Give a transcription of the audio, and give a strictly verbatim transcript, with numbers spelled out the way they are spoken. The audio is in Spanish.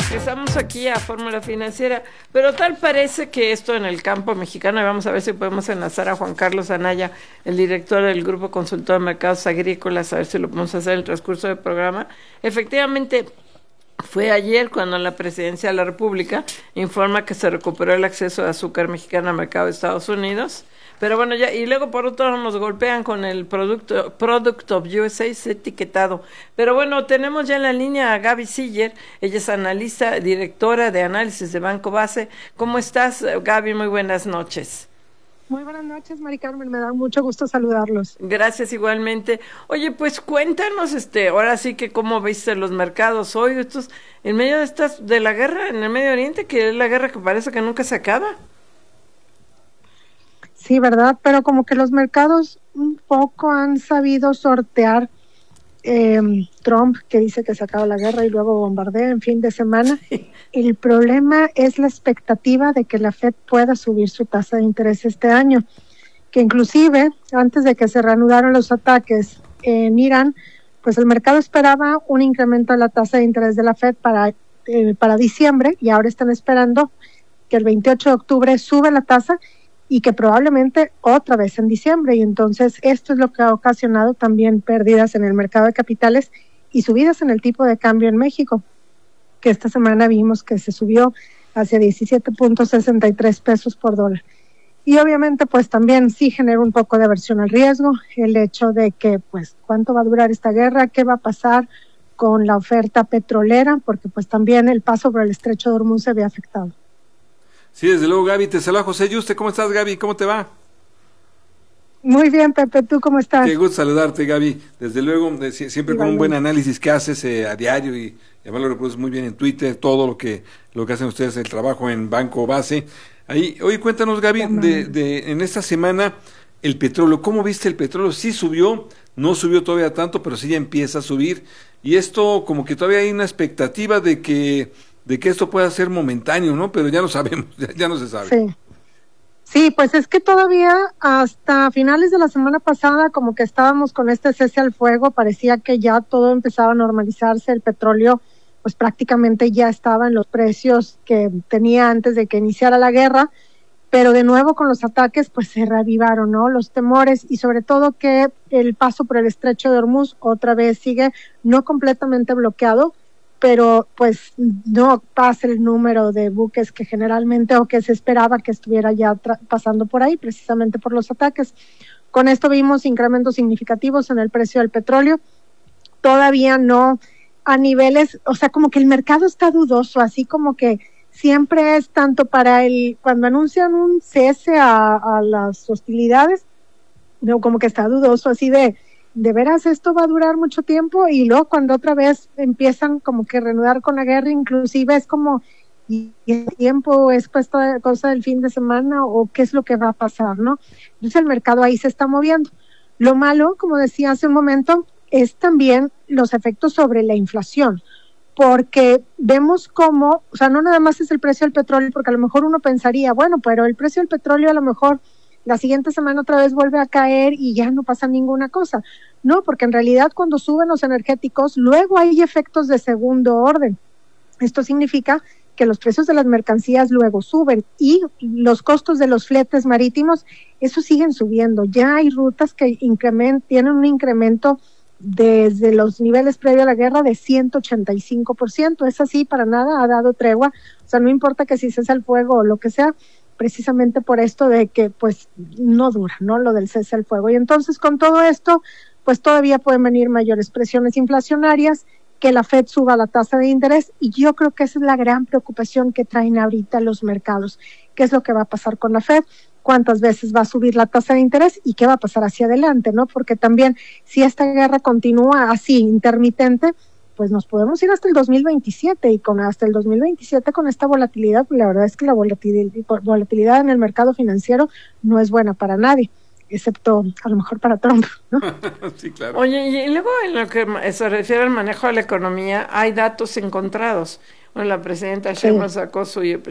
Regresamos aquí a Fórmula Financiera, pero tal parece que esto en el campo mexicano, y vamos a ver si podemos enlazar a Juan Carlos Anaya, el director del Grupo Consultor de Mercados Agrícolas, a ver si lo podemos hacer en el transcurso del programa. Efectivamente, fue ayer cuando la Presidencia de la República informa que se recuperó el acceso de azúcar mexicano al mercado de Estados Unidos. Pero bueno, ya, y luego por otro lado nos golpean con el producto Product of U S A etiquetado. Pero bueno, tenemos ya en la línea a Gaby Siller, ella es analista, directora de análisis de Banco Base. ¿Cómo estás, Gaby? Muy buenas noches. Muy buenas noches, Mari Carmen, me da mucho gusto saludarlos. Gracias, igualmente. Oye, pues cuéntanos, este, ahora sí que cómo viste los mercados hoy, estos, en medio de estas, de la guerra en el Medio Oriente, que es la guerra que parece que nunca se acaba. Sí, ¿verdad? Pero como que los mercados un poco han sabido sortear eh, Trump, que dice que se acaba la guerra y luego bombardea en fin de semana. El problema es la expectativa de que la Fed pueda subir su tasa de interés este año, que inclusive antes de que se reanudaran los ataques en Irán, pues el mercado esperaba un incremento de la tasa de interés de la Fed para, eh, para diciembre, y ahora están esperando que el veintiocho de octubre sube la tasa y que probablemente otra vez en diciembre, y entonces esto es lo que ha ocasionado también pérdidas en el mercado de capitales y subidas en el tipo de cambio en México, que esta semana vimos que se subió hacia diecisiete punto sesenta y tres pesos por dólar. Y obviamente pues también sí genera un poco de aversión al riesgo, el hecho de que pues cuánto va a durar esta guerra, qué va a pasar con la oferta petrolera, porque pues también el paso por el estrecho de Hormuz se ve afectado. Sí, desde luego, Gaby, te saluda José Yuste. ¿Cómo estás, Gaby? ¿Cómo te va? Muy bien, Pepe, ¿tú cómo estás? Qué gusto saludarte, Gaby. Desde luego, de, siempre con un buen análisis que haces eh, a diario, y, y además lo reproduces muy bien en Twitter, todo lo que lo que hacen ustedes, el trabajo en Banco Base. Ahí, oye, cuéntanos, Gaby, de, de en esta semana el petróleo, ¿cómo viste el petróleo? Sí subió, no subió todavía tanto, pero sí ya empieza a subir, y esto como que todavía hay una expectativa de que de que esto pueda ser momentáneo, ¿no? Pero ya no sabemos, ya, ya no se sabe. Sí. Sí, pues es que todavía hasta finales de la semana pasada como que estábamos con este cese al fuego, parecía que ya todo empezaba a normalizarse, el petróleo pues prácticamente ya estaba en los precios que tenía antes de que iniciara la guerra, pero de nuevo con los ataques pues se reavivaron, ¿no? Los temores, y sobre todo que el paso por el estrecho de Hormuz otra vez sigue no completamente bloqueado, pero pues no pasa el número de buques que generalmente o que se esperaba que estuviera ya pasando por ahí, precisamente por los ataques. Con esto vimos incrementos significativos en el precio del petróleo, todavía no a niveles, o sea, como que el mercado está dudoso, así como que siempre es tanto para el, cuando anuncian un cese a, a las hostilidades, no, como que está dudoso, así de de veras esto va a durar mucho tiempo, y luego cuando otra vez empiezan como que reanudar con la guerra, inclusive es como, ¿y el tiempo es cosa, cosa del fin de semana o qué es lo que va a pasar, no? Entonces el mercado ahí se está moviendo. Lo malo, como decía hace un momento, es también los efectos sobre la inflación, porque vemos cómo, o sea, no nada más es el precio del petróleo, porque a lo mejor uno pensaría, bueno, pero el precio del petróleo a lo mejor la siguiente semana otra vez vuelve a caer y ya no pasa ninguna cosa. No, porque en realidad cuando suben los energéticos, luego hay efectos de segundo orden. Esto significa que los precios de las mercancías luego suben y los costos de los fletes marítimos, esos siguen subiendo. Ya hay rutas que increment, tienen un incremento desde los niveles previos a la guerra de ciento ochenta y cinco por ciento. Es así, para nada ha dado tregua. O sea, no importa que si cese el fuego o lo que sea, precisamente por esto de que pues no dura, ¿no? Lo del cese al fuego. Y entonces con todo esto, pues todavía pueden venir mayores presiones inflacionarias, que la Fed suba la tasa de interés, y yo creo que esa es la gran preocupación que traen ahorita los mercados. ¿Qué es lo que va a pasar con la Fed? ¿Cuántas veces va a subir la tasa de interés? ¿Y qué va a pasar hacia adelante, no? Porque también si esta guerra continúa así, intermitente, pues nos podemos ir hasta el dos mil veintisiete, y con hasta el dos mil veintisiete con esta volatilidad, pues la verdad es que la volatilidad, volatilidad en el mercado financiero no es buena para nadie, excepto a lo mejor para Trump, ¿no? Sí, claro. Oye, y luego en lo que se refiere al manejo de la economía, hay datos encontrados. Bueno, la presidenta Sheinbaum sí. sacó su